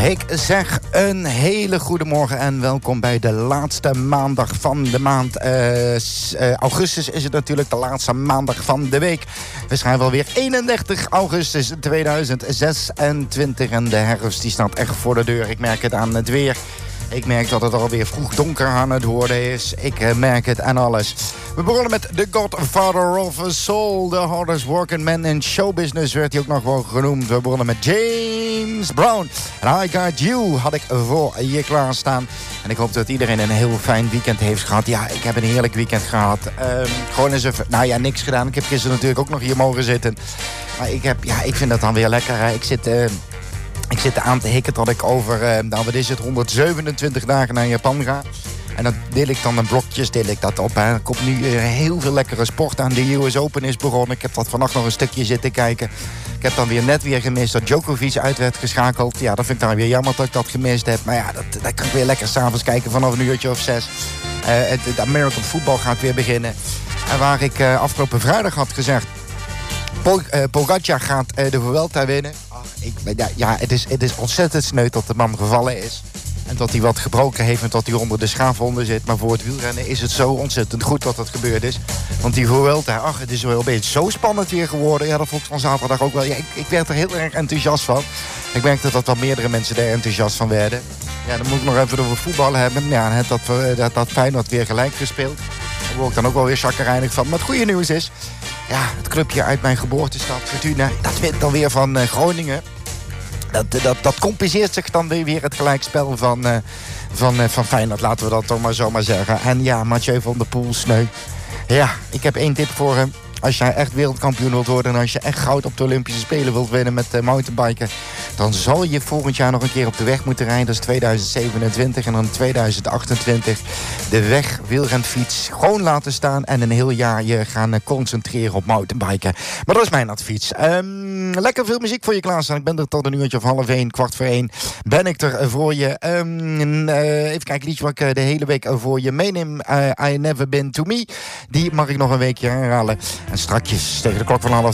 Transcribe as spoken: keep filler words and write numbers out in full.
Ik zeg een hele goede morgen en welkom bij de laatste maandag van de maand. Uh, uh, augustus is het natuurlijk de laatste maandag van de week. We schrijven alweer eenendertig augustus tweeduizend zesentwintig en de herfst die staat echt voor de deur. Ik merk het aan het weer. Ik merk dat het alweer vroeg donker aan het worden is. Ik uh, merk het aan alles. We begonnen met The Godfather of Soul. The hardest working man in showbusiness werd hij ook nog wel genoemd. We begonnen met James Brown. En I Got You had ik voor je klaarstaan. En ik hoop dat iedereen een heel fijn weekend heeft gehad. Ja, ik heb een heerlijk weekend gehad. Um, gewoon eens even, nou ja, niks gedaan. Ik heb gisteren natuurlijk ook nog hier mogen zitten. Maar ik, heb, ja, ik vind dat dan weer lekker. Hè. Ik zit... Uh, Ik zit aan te hikken dat ik over, uh, nou wat is het, honderdzevenentwintig dagen naar Japan ga. En dan deel ik dan een blokjes, deel ik dat op. Hè. Er komt nu uh, heel veel lekkere sport aan. De U S Open is begonnen. Ik heb dat vannacht nog een stukje zitten kijken. Ik heb dan weer net weer gemist dat Djokovic uit werd geschakeld. Ja, dat vind ik dan weer jammer dat ik dat gemist heb. Maar ja, dat, dat kan ik weer lekker s'avonds kijken vanaf een uurtje of zes. Uh, het, het American football gaat weer beginnen. En waar ik uh, afgelopen vrijdag had gezegd... Pol, uh, Pogacar gaat uh, de Vuelta winnen. Ach, ik, ja, ja, het is, het is ontzettend sneu dat de man gevallen is. En dat hij wat gebroken heeft en dat hij onder de schaafwonden zit. Maar voor het wielrennen is het zo ontzettend goed dat dat gebeurd is. Want die Vuelta, ach, het is wel een beetje zo spannend weer geworden. Ja, dat vond ik van zaterdag ook wel. Ja, ik, ik werd er heel erg enthousiast van. Ik merkte dat wel meerdere mensen er enthousiast van werden. Ja, dan moet ik nog even over voetbal hebben. Ja, dat, dat, dat Feyenoord weer gelijk gespeeld. Daar word ik dan ook wel weer chagrijnig van. Maar het goede nieuws is... Ja, het clubje uit mijn geboortestad, Fortuna, dat wint dan weer van uh, Groningen. Dat, dat, dat compenseert zich dan weer het gelijkspel van, uh, van, uh, van Feyenoord, laten we dat toch maar zo maar zeggen. En ja, Mathieu van der Poel, sneu. Ja, ik heb één tip voor hem. Als jij echt wereldkampioen wilt worden en als je echt goud op de Olympische Spelen wilt winnen met uh, mountainbiken, dan zal je volgend jaar nog een keer op de weg moeten rijden. Dat is tweeduizend zevenentwintig en dan tweeduizend achtentwintig de weg wielrenfiets gewoon laten staan en een heel jaar je gaan uh, concentreren op mountainbiken. Maar dat is mijn advies. Um, lekker veel muziek voor je klaarstaan. Ik ben er tot een uurtje of half één, kwart voor één ben ik er voor je. Um, uh, even kijken, liedje wat ik uh, de hele week voor je meeneem. Uh, I Never Been To Me. Die mag ik nog een weekje herhalen. En strakjes tegen de klok van half